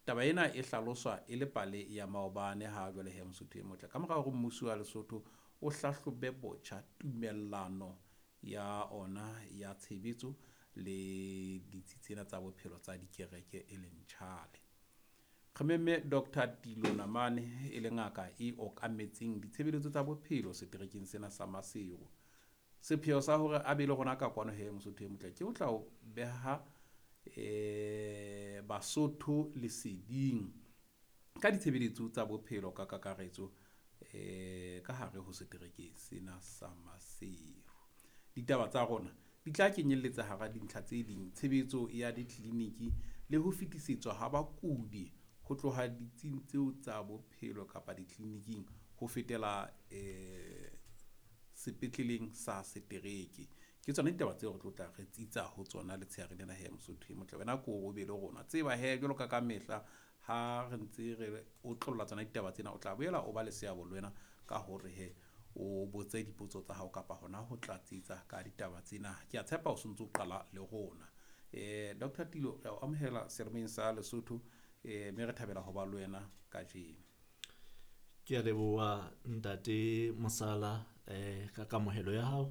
taba ena e hlaloswa e le pale ya maobane ha jwale he Mosotho e motle ka mora hore mmuso wa Lesotho o hlahlobe botjha tumellano ya ona ya tshebetso le ditsi tsena tsa bophelo tsa dikereke e leng tjhale. Kgememe Dr. Tilo Namane e le ngaka e okametseng ditshebeletso tsa bophelo seterekeng sena sa Maseru. Sepheo sa hore a be le rona ka kwano he Mosotho e motle ke o tla o beha Basotho leseding ka ditshebeletso tsa bophelo ka kakaretso ka hare ho setereke sena sa Maseru. Ditaba tsa rona di tla kenyeletsa hara dintlha tse ding tshebetso ya ditleliniki le ho fetisetswa ha bakudi ho tloha ditsing tseo tsa bophelo kapa ditleliniking ho fetela sepetleleng sa setereke. Ke tsona ditaba tseo re tlotla re tsitsa ho tsona le tsheare lena he Mosotho e motle. Wena ko o be le rona tseba he jwalo ka mehla ha re ntse re o tlolla tsona ditaba tsena o tla boela o ba le seabo le wena ka hore he o botse dipotso tsa hao kapa hona ho tlatsetsa ka ditaba tsena. Ke a tshepa o sontso o qala le rona. Dr. Tilo re amohela sermeng sa Lesotho me re thabela ho ba le wena ka jeno. Ke a leboha ntate Mosala ka kamohelo ya hao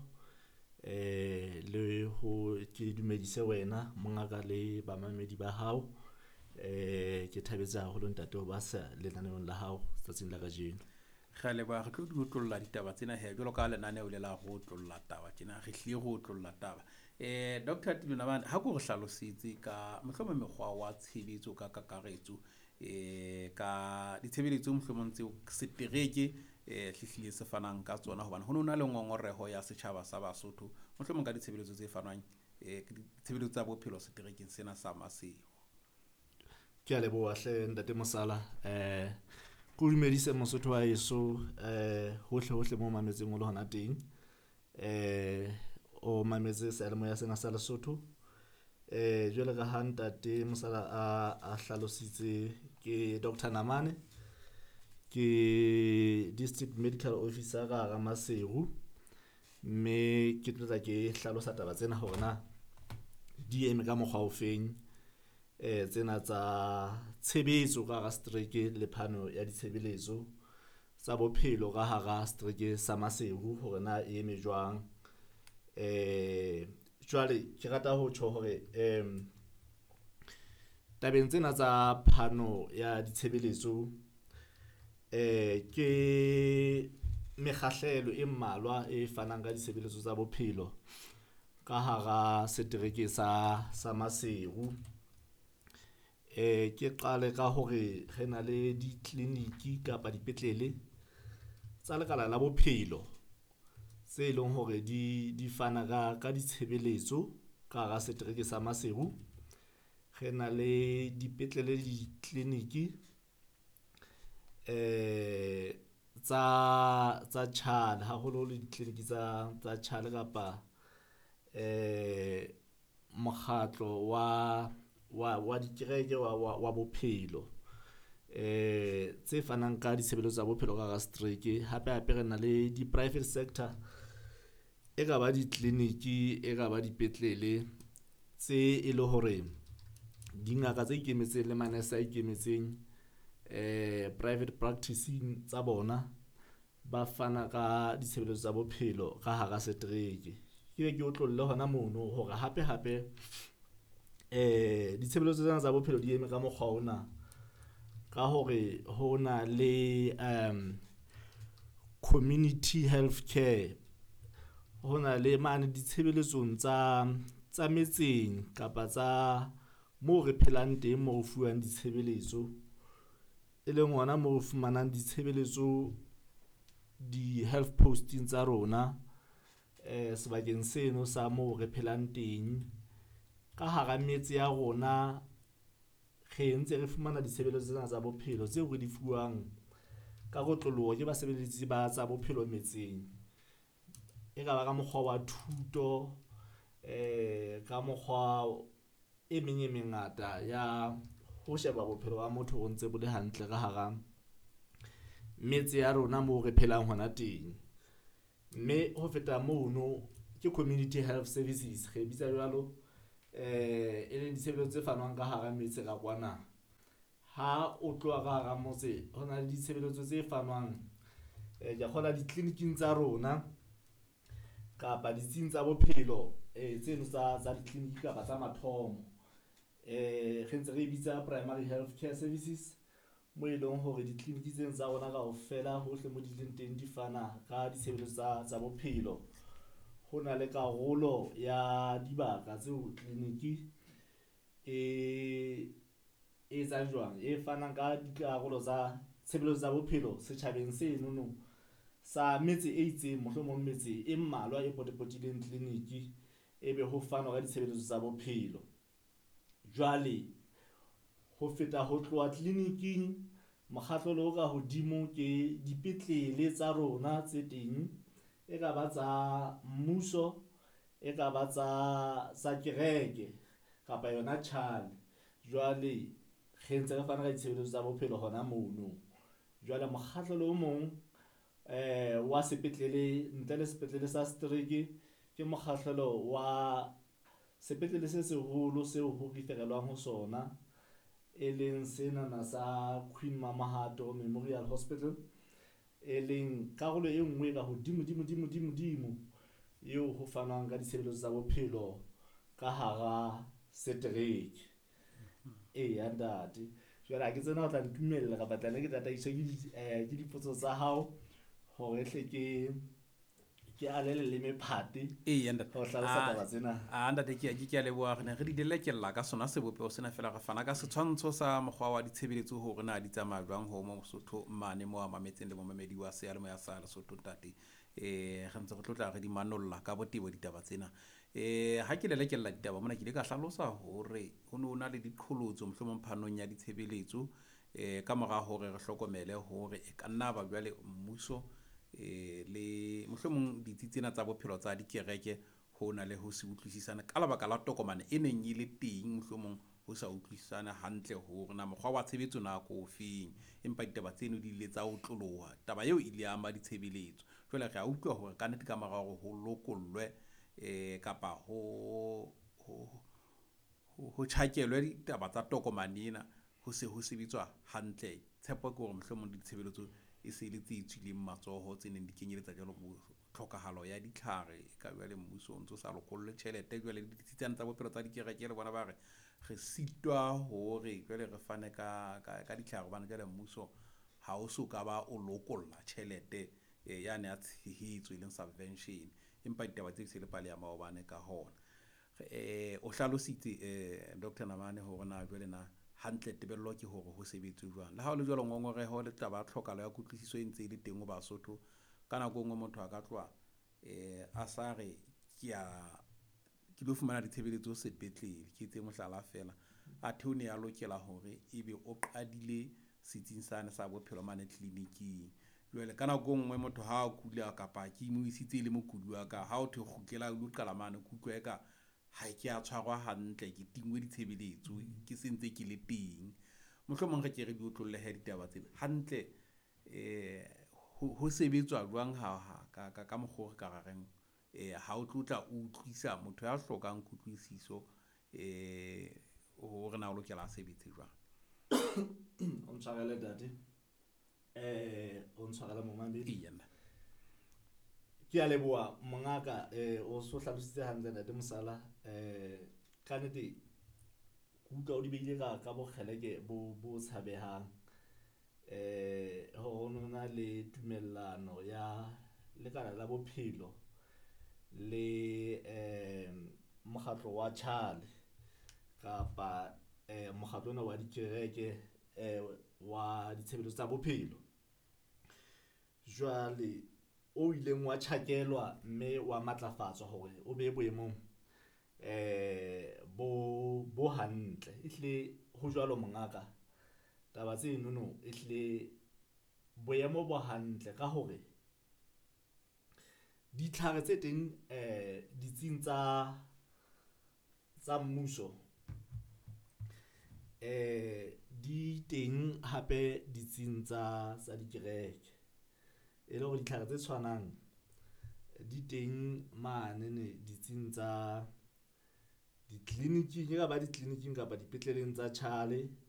le ho ke dumedise wena mongaka le bamamedi ba hao. Ke thabetse haholo ntate ho ba sa lenaneong la hao tsatsing la kajeno. Khale ba re tlo di tlolla ditaba tsena he jwalo ka lenaneo le la ho tlolla taba tjena re hlile ho tlolla taba. Dr. Tilo Namane ha go re hlalosetse ka mohlomong mekgwa wa tshebetso ka kakaretso ka ditshebeletso mohlomong tseo setereke hlihlile se fanang ka tsona hobane ho nona le ngongoreho ya setjhaba sa Basotho mohlomong ka ditshebeletso tse fanwang ditshebeletso tsa bophelo seterekeng sena sa Maseru. Ke a leboha hle ntate Mosala ko dumedise Mosotho wa heso hohle mo mametseng o le hona teng o mametse sealemoya sena sa Lesotho jwale ka ha ntate Mosala a hlalositse ke Dr. Namane ke District Medical Officer ka hara Maseru mme ke tla ke hlalosa taba tsena hore na di eme ka mokgwa o feng tsena tsa tshebetso ka hara setereke le phano ya ditshebeletso tsa bophelo ka hara setereke sa Maseru hore na e eme jwang. Jwale ke rata ho tjho hore tabeng tsena tsa phano ya ditshebeletso ke mekgahlelo e mmalwa e fanang ka ditshebeletso tsa bophelo ka hara setereke sa Maseru. Ke qale ka hore re na le ditleliniki kapa dipetlele tsa lekala la bophelo tse leng hore di fana ka ditshebeletso ka hara setereke sa Maseru. Re na le dipetlele le ditleliniki tsa tjhale haholo le ditleliniki tsa tjhale kapa mokgatlo wa dikereke wa bophelo tse fanang ka ditshebeletso tsa bophelo ka hara setereke. Hape re na le di-private sector e ka ba ditleliniki e ka ba dipetlele tse e le hore dingaka tse ikemetseng le manese a ikemetseng private practicing tsa bona ba fana ka ditshebeletso tsa bophelo ka hara setereke. Ke o tlolle hona mono hore hape ditshebeletso tsena tsa bophelo di eme ka mokgwa ona ka hore ho na le community health care, ho na le mane ditshebeletsong tsa metseng kapa tsa moo re phelang teng moo fuwang ditshebeletso e leng hona moo fumanang ditshebeletso di-health posting tsa rona sebakeng seno sa moo re phelang teng ka hara metse ya rona. Re ntse re fumana ditshebeletso tsena tsa bophelo tseo re di fuwang ka kotloloho ke basebeletsi ba tsa bophelo metseng e ka ba ka mokgwa wa thuto ka mokgwa e meng e mengata ya ho sheba bophelo ba motho o ntse bo le hantle ka hara metse ya rona moo re phelang hona teng. Mme ho feta mono ke community health services re bitsa jwalo e leng ditshebeletso tse fanwang ka hara metse ka kwana ha o tloha ka hara motse ho na le ditshebeletso tse fanwang ke kgola ditleliniking tsa rona kapa ditsing tsa bophelo tseno tsa ditleliniki kapa tsa mathomo re ntse re bitsa primary health care services mo e leng hore ditleliniki tseno tsa rona kaofela hohle mo di leng teng di fana ka ditshebeletso tsa bophelo. Ho na le karolo ya dibaka tseo tleliniki e etsang jwang e fanang ka dikarolo tsa tshebeletso tsa bophelo setjhabeng seno sa metse e itseng, mohlomong metse e mmalwa e potepotileng tleliniki ebe ho fanwa ka ditshebeletso tsa bophelo. Jwale ho feta ho tloha tleliniking, mokgatlo o ka hodimo ke dipetlele tsa rona tse teng, e ka ba tsa mmuso, e ka ba tsa kereke kapa yona chale. Jwale re ntse re fana ka ditshebeletso tsa bophelo hona mono. Jwale mokgatlo o mong wa sepetlele ntle le sepetlele sa Strike ke mokgahlelo wa sepetlele se seholo seo ho referelwang ho sona, e leng senana sa Queen Mamahato Memorial Hospital, e leng karolo e nngwe ka hodimo eo ho fanwang ka ditshebeletso tsa bophelo ka hara Strike. Eya ntate, jwale ha ke tsena ho tla ntumella kapa tla ke tataiswa ke dipotso tsa hao hore hle ke alele le mephate ho hlalosa taba tsena. Ntate ke a leboha re di dilekella ka sona sebopeo sena fela re fana ka setshwantsho sa mokgwa wa ditshebeletso hore na di tsamaya jwang ho mo Mosotho mane mo a mametseng le mo mamedi wa seyalemoya sa Lesotho ntate. Re ntse re tlotla re di manolla ka botebo ditaba tsena. Ha ke lelekella ditaba mona ke ile ka hlalosa hore ho no na le diqholotso mohlomong phanong ya ditshebeletso ka mora hore re hlokomele hore e ka nna ba jwale mmuso le mohlomong ditsi tsena tsa bophelo tsa dikereke ho na le ho se utlwisisana ka lebaka la tokomane e neng e le teng, mohlomong ho sa utlwisisana hantle hore na mokgwa wa tshebetso na ko ofeng, empa ditaba tseno di ile tsa otloloha, taba eo ile ya ama ditshebeletso. Jwale re a utlwa hore ka nnete ka mora hore ho lokollwe kapa ho tjhakelwe ditaba tsa tokomane ena ho se ho sebetswa hantle. Tshepo ke hore mohlomong ditshebeletso e se le tse tswileng matsoho tse neng di kenyeletsa jalo tlhokahalo ya ditlhare ka jwale mmuso o ntso sa lokolle tjhelete. Jwale le ditsitsana tsa bophelo tsa dikereke le bona ba re sitwa hore jwale re fane ka ditlhare hobane jwale mmuso ha o so ka ba o lokolla tjhelete yane ya tshehetso e leng subvention, empa ditaba tse se le pale ya maobane ka hona. O hlalositse Dr. Namane hore na jwale na hantle tebello ke hore ho sebetswe jwang. Le ha o le jwalo ngongoreho le taba tlhokalo ya kutlwisiso e ntse e le teng ho Basotho, ka nako nngwe motho a ka tloha a sa re ke lo fumana ditshebeletso sepetlele, ke tse mohlala fela a theone ya lokela hore ebe o qadile setsing sane sa bophelo mane tleliniking. Jwale ka nako nngwe motho ha a kula kapa ke mo isitse le mokudi wa ka, ha o the kgutlela o qala mane kutlwa eka ha ke a tshwarwa hantle, ke tingwe ditshebeletso ke sentse ke le teng. Mohlomong re ke re di otlollehe ditaba tsena hantle ho sebetswa jwang ka mokgwa ka rareng ha o tlotla o utlwisa motho ya hlokang kutlwisiso hore na o lokela a sebetse jwang. O ntshwarele date o ntshwarele momamedi. Ke a leboha mongaka o so hlalositse hantle ntate Mosala. Ka nnete kutlwa o di beile ka bokgeleke bo tshabehang. Ho nona le tumellano ya lekala la bophelo le mokgatlo wa Chale kapa mokgatlo ona wa dikereke wa ditshebeletso tsa bophelo. Jwale o ileng wa tjhakelwa mme wa matlafatswa hore o be boemong bo hantle. Ehlile ho jwalo mongaka taba tse nono ehlile boemo bo hantle ka hore ditlhare tse teng ditsing tsa mmuso di teng hape ditsing tsa dikereke, e le hore ditlhare tse tshwanang di teng mane ditsing tsa ditleliniking, e ka ba ditleliniking kapa dipetleleng tsa Chale